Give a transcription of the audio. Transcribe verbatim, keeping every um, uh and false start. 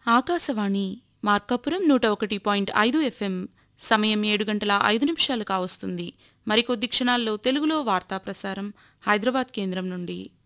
ఆకాశవాణి మార్కాపురం నూట ఒకటి పాయింట్ ఐదు ఎఫ్ఎం. సమయం ఏడు గంటల ఐదు నిమిషాలు కావస్తుంది. మరికొద్ది క్షణాల్లో తెలుగులో వార్తా ప్రసారం హైదరాబాద్ కేంద్రం నుండి.